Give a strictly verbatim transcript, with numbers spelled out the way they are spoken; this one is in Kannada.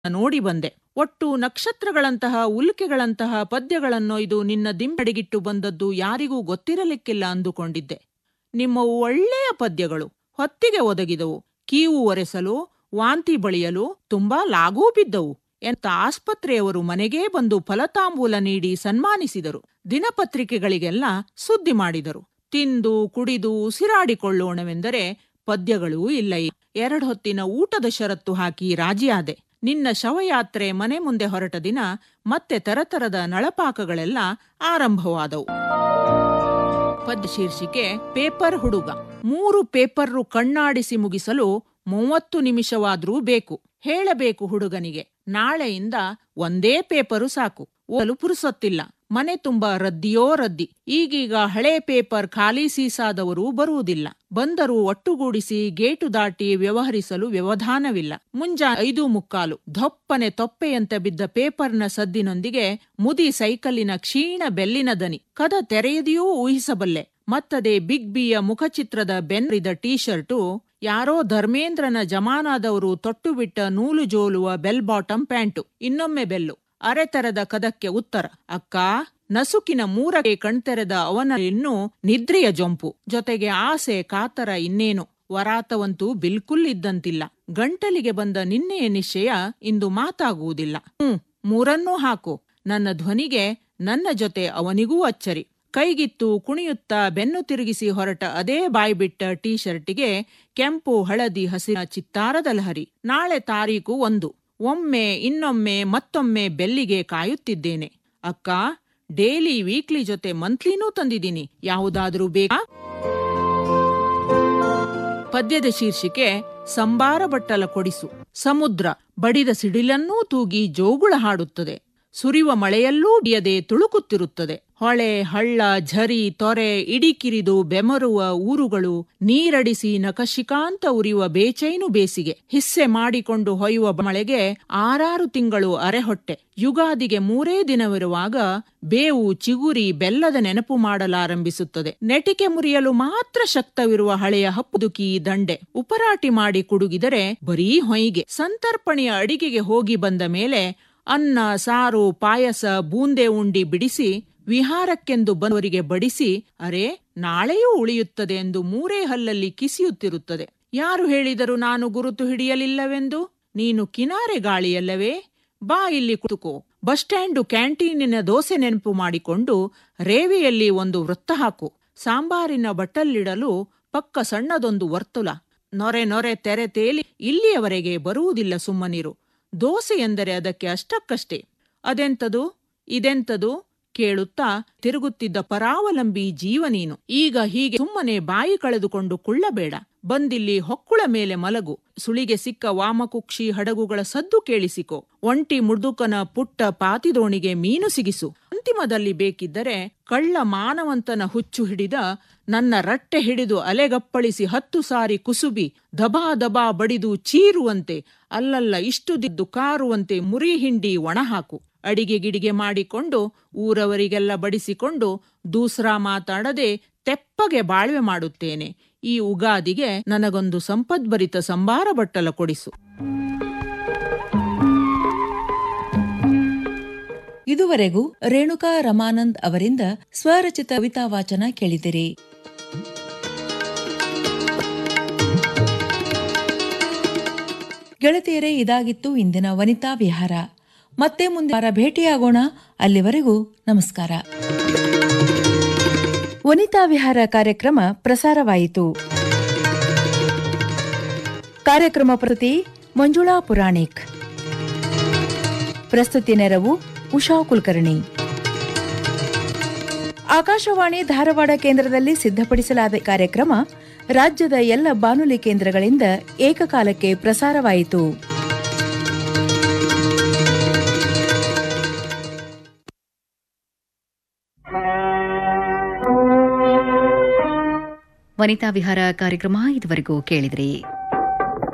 ನೋಡಿ ಬಂದೆ. ಒಟ್ಟು ನಕ್ಷತ್ರಗಳಂತಹ ಉಲ್ಕೆಗಳಂತಹ ಪದ್ಯಗಳನ್ನೊಯ್ದು ನಿನ್ನ ದಿಂಬಡಿಗಿಟ್ಟು ಬಂದದ್ದು ಯಾರಿಗೂ ಗೊತ್ತಿರಲಿಕ್ಕಿಲ್ಲ ಅಂದುಕೊಂಡಿದ್ದೆ. ನಿಮ್ಮವು ಒಳ್ಳೆಯ ಪದ್ಯಗಳು, ಹೊತ್ತಿಗೆ ಒದಗಿದವು, ಕೀವು ಒರೆಸಲು, ವಾಂತಿ ಬಳಿಯಲು ತುಂಬಾ ಲಾಗೂ ಬಿದ್ದವು ಎಂತ ಆಸ್ಪತ್ರೆಯವರು ಮನೆಗೇ ಬಂದು ಫಲತಾಂಬೂಲ ನೀಡಿ ಸನ್ಮಾನಿಸಿದರು. ದಿನಪತ್ರಿಕೆಗಳಿಗೆಲ್ಲ ಸುದ್ದಿ ಮಾಡಿದರು. ತಿಂದು ಕುಡಿದು ಉಸಿರಾಡಿಕೊಳ್ಳೋಣವೆಂದರೆ ಪದ್ಯಗಳೂ ಇಲ್ಲ. ಎರಡು ಹೊತ್ತಿನ ಊಟದ ಷರತ್ತು ಹಾಕಿ ರಾಜಿಯಾದೆ. ನಿನ್ನ ಶವಯಾತ್ರೆ ಮನೆ ಮುಂದೆ ಹೊರಟ ದಿನ ಮತ್ತೆ ತರತರದ ನಳಪಾಕಗಳೆಲ್ಲ ಆರಂಭವಾದವು. ಪದ್ಯ ಶೀರ್ಷಿಕೆ ಪೇಪರ್ ಹುಡುಗ. ಮೂರು ಪೇಪರ್ರು ಕಣ್ಣಾಡಿಸಿ ಮುಗಿಸಲು ಮೂವತ್ತು ನಿಮಿಷವಾದ್ರೂ ಬೇಕು. ಹೇಳಬೇಕು ಹುಡುಗನಿಗೆ, ನಾಳೆಯಿಂದ ಒಂದೇ ಪೇಪರು ಸಾಕು, ಓದಲು ಪುರುಸೊತ್ತಿಲ್ಲ. ಮನೆ ತುಂಬ ರದ್ದಿಯೋ ರದ್ದಿ. ಈಗೀಗ ಹಳೆ ಪೇಪರ್ ಖಾಲಿ ಸೀಸಾದವರೂ ಬರುವುದಿಲ್ಲ. ಬಂದರೂ ಒಟ್ಟುಗೂಡಿಸಿ ಗೇಟು ದಾಟಿ ವ್ಯವಹರಿಸಲು ವ್ಯವಧಾನವಿಲ್ಲ. ಮುಂಜಾ ಐದು ಮುಕ್ಕಾಲು ಧೊಪ್ಪನೆ ತೊಪ್ಪೆಯಂತೆ ಬಿದ್ದ ಪೇಪರ್ನ ಸದ್ದಿನೊಂದಿಗೆ ಮುದಿ ಸೈಕಲ್ಲಿನ ಕ್ಷೀಣ ಬೆಲ್ಲಿನ ದನಿ. ಕದ ತೆರೆಯದೆಯೂ ಊಹಿಸಬಲ್ಲೆ. ಮತ್ತದೇ ಬಿಗ್ ಬಿಯ ಮುಖಚಿತ್ರದ ಬೆನ್ರಿದ ಟೀ ಶರ್ಟು, ಯಾರೋ ಧರ್ಮೇಂದ್ರನ ಜಮಾನಾದವರು ತೊಟ್ಟುಬಿಟ್ಟ ನೂಲು ಜೋಲುವ ಬೆಲ್ ಬಾಟಮ್ ಪ್ಯಾಂಟು. ಇನ್ನೊಮ್ಮೆ ಬೆಲ್ಲು. ಅರೆತರದ ಕದಕ್ಕೆ ಉತ್ತರ. ಅಕ್ಕ, ನಸುಕಿನ ಮೂರಕ್ಕೆ ಕಣ್ತೆರೆದ ಅವನ ಇನ್ನೂ ನಿದ್ರೆಯ ಜೊಂಪು. ಜೊತೆಗೆ ಆಸೆ ಕಾತರ ಇನ್ನೇನು. ವರಾತವಂತೂ ಬಿಲ್ಕುಲ್ ಇದ್ದಂತಿಲ್ಲ. ಗಂಟಲಿಗೆ ಬಂದ ನಿನ್ನೆಯ ನಿಶ್ಚಯ ಇಂದು ಮಾತಾಗುವುದಿಲ್ಲ. ಹ್ಮ್, ಮೂರನ್ನೂ ಹಾಕು. ನನ್ನ ಧ್ವನಿಗೆ ನನ್ನ ಜೊತೆ ಅವನಿಗೂ ಅಚ್ಚರಿ. ಕೈಗಿತ್ತು ಕುಣಿಯುತ್ತಾ ಬೆನ್ನು ತಿರುಗಿಸಿ ಹೊರಟ ಅದೇ ಬಾಯ್ಬಿಟ್ಟ ಟೀ ಶರ್ಟಿಗೆ ಕೆಂಪು ಹಳದಿ ಹಸಿರ ಚಿತ್ತಾರದ ಲಹರಿ. ನಾಳೆ ತಾರೀಕು ಒಂದು. ಒಮ್ಮೆ ಇನ್ನೊಮ್ಮೆ ಮತ್ತೊಮ್ಮೆ ಬೆಲ್ಲಿಗೆ ಕಾಯುತ್ತಿದ್ದೇನೆ. ಅಕ್ಕ, ಡೇಲಿ ವೀಕ್ಲಿ ಜೊತೆ ಮಂತ್ಲಿನೂ ತಂದಿದ್ದೀನಿ. ಯಾವುದಾದ್ರೂ ಬೇಕಾ? ಪದ್ಯದ ಶೀರ್ಷಿಕೆ ಸಂಬಾರ ಬಟ್ಟಲ ಕೊಡಿಸು. ಸಮುದ್ರ ಬಡಿದ ಸಿಡಿಲನ್ನೂ ತೂಗಿ ಜೋಗುಳ ಹಾಡುತ್ತದೆ. ಸುರಿಯುವ ಮಳೆಯಲ್ಲೂ ಬಿಯದೆ ತುಳುಕುತ್ತಿರುತ್ತದೆ. ಹೊಳೆ, ಹಳ್ಳ, ಝರಿ, ತೊರೆ, ಇಡಿಕಿರಿದು ಬೆಮರುವ ಊರುಗಳು, ನೀರಡಿಸಿ ನಖಶಿಕಾಂತ ಉರಿಯುವ ಬೇಚೈನು ಬೇಸಿಗೆ, ಹಿಸ್ಸೆ ಮಾಡಿಕೊಂಡು ಹೊಯ್ಯುವ ಮಳೆಗೆ ಆರಾರು ತಿಂಗಳು ಅರೆಹೊಟ್ಟೆ. ಯುಗಾದಿಗೆ ಮೂರೇ ದಿನವಿರುವಾಗ ಬೇವು, ಚಿಗುರಿ, ಬೆಲ್ಲದ ನೆನಪು ಮಾಡಲಾರಂಭಿಸುತ್ತದೆ. ನೆಟಿಕೆ ಮುರಿಯಲು ಮಾತ್ರ ಶಕ್ತವಿರುವ ಹಳೆಯ ಹಪ್ಪುದುಕಿ ದಂಡೆ ಉಪರಾಟಿ ಮಾಡಿ ಕುಡುಗಿದರೆ ಬರೀ ಹೊಯ್ಗೆ. ಸಂತರ್ಪಣೆಯ ಅಡಿಗೆಗೆ ಹೋಗಿ ಬಂದ ಮೇಲೆ ಅನ್ನ, ಸಾರು, ಪಾಯಸ, ಬೂಂದೆ ಉಂಡಿ ಬಿಡಿಸಿ ವಿಹಾರಕ್ಕೆಂದು ಬಂದವರಿಗೆ ಬಡಿಸಿ, ಅರೆ ನಾಳೆಯೂ ಉಳಿಯುತ್ತದೆ ಎಂದು ಮೂರೇ ಹಲ್ಲಲ್ಲಿ ಕಿಸಿಯುತ್ತಿರುತ್ತದೆ. ಯಾರು ಹೇಳಿದರು ನಾನು ಗುರುತು ಹಿಡಿಯಲಿಲ್ಲವೆಂದು? ನೀನು ಕಿನಾರೆ ಗಾಳಿಯಲ್ಲವೇ? ಬಾ ಇಲ್ಲಿ ಕುತುಕೋ. ಬಸ್ ಸ್ಟ್ಯಾಂಡು ಕ್ಯಾಂಟೀನಿನ ದೋಸೆ ನೆನಪು ಮಾಡಿಕೊಂಡು ರೇವೆಯಲ್ಲಿ ಒಂದು ವೃತ್ತ ಹಾಕು. ಸಾಂಬಾರಿನ ಬಟ್ಟಲ್ಲಿಡಲು ಪಕ್ಕ ಸಣ್ಣದೊಂದು ವರ್ತುಲ. ನೊರೆ ನೊರೆ ತೆರೆ ತೇಲಿ ಇಲ್ಲಿಯವರೆಗೆ ಬರುವುದಿಲ್ಲ ಸುಮ್ಮನಿರು. ದೋಸೆ ಎಂದರೆ ಅದಕ್ಕೆ ಅಷ್ಟಕ್ಕಷ್ಟೇ. ಅದೆಂತದು ಇದೆಂತದು ಕೇಳುತ್ತಾ ತಿರುಗುತ್ತಿದ್ದ ಪರಾವಲಂಬಿ ಜೀವ ನೀನು. ಈಗ ಹೀಗೆ ಸುಮ್ಮನೆ ಬಾಯಿ ಕಳೆದುಕೊಂಡು ಕುಳ್ಳಬೇಡ. ಬಂದಿಲ್ಲಿ ಹೊಕ್ಕುಳ ಮೇಲೆ ಮಲಗು. ಸುಳಿಗೆ ಸಿಕ್ಕ ವಾಮಕುಕ್ಷಿ ಹಡಗುಗಳ ಸದ್ದು ಕೇಳಿಸಿಕೊ. ಒಂಟಿ ಮುರ್ದುಕನ ಪುಟ್ಟ ಪಾತಿದೋಣಿಗೆ ಮೀನು ಸಿಗಿಸು. ಅಂತಿಮದಲ್ಲಿ ಬೇಕಿದ್ದರೆ ಕಳ್ಳ ಮಾನವಂತನ ಹುಚ್ಚು ಹಿಡಿದ ನನ್ನ ರಟ್ಟೆ ಹಿಡಿದು ಅಲೆಗಪ್ಪಳಿಸಿ ಹತ್ತು ಸಾರಿ ಕುಸುಬಿ ದಬಾ ದಬಾ ಬಡಿದು ಚೀರುವಂತೆ, ಅಲ್ಲಲ್ಲ ಇಷ್ಟು ದಿದ್ದು ಕಾರುವಂತೆ ಮುರಿ ಹಿಂಡಿ ಒಣಹಾಕು. ಅಡಿಗೆ ಗಿಡಿಗೆ ಮಾಡಿಕೊಂಡು ಊರವರಿಗೆಲ್ಲ ಬಡಿಸಿಕೊಂಡು ದೂಸ್ರಾ ಮಾತಾಡದೆ ತೆಪ್ಪಗೆ ಬಾಳ್ವೆ ಮಾಡುತ್ತೇನೆ. ಈ ಉಗಾದಿಗೆ ನನಗೊಂದು ಸಂಪದ್ಭರಿತ ಸಂಬಾರ ಬಟ್ಟಲ ಕೊಡಿಸು. ಇದುವರೆಗೂ ರೇಣುಕಾ ರಮಾನಂದ್ ಅವರಿಂದ ಸ್ವರಚಿತ ಕವಿತಾ ವಾಚನ ಕೇಳಿದಿರಿ. ಗೆಳತಿಯರೇ, ಇದಾಗಿತ್ತು ಇಂದಿನ ವನಿತಾ ವಿಹಾರ. ಮತ್ತೆ ಮುಂದೆ ವಾರ ಭೇಟಿಯಾಗೋಣ. ಅಲ್ಲಿವರೆಗೂ ನಮಸ್ಕಾರ. ವನಿತಾ ವಿಹಾರ ಕಾರ್ಯಕ್ರಮ ಪ್ರಸಾರವಾಯಿತು. ಕಾರ್ಯಕ್ರಮ ಪ್ರತಿ ಮಂಜುಳಾ ಪುರಾಣಿಕ್. ಪ್ರಸ್ತುತಿ ನೆರವು ಉಷಾ ಕುಲಕರ್ಣಿ. ಆಕಾಶವಾಣಿ ಧಾರವಾಡ ಕೇಂದ್ರದಲ್ಲಿ ಸಿದ್ಧಪಡಿಸಲಾದ ಕಾರ್ಯಕ್ರಮ ರಾಜ್ಯದ ಎಲ್ಲ ಬಾನುಲಿ ಕೇಂದ್ರಗಳಿಂದ ಏಕಕಾಲಕ್ಕೆ ಪ್ರಸಾರವಾಯಿತು. ವನಿತಾ ವಿಹಾರ ಕಾರ್ಯಕ್ರಮ ಇದುವರೆಗೂ ಕೇಳಿದ್ರಿ.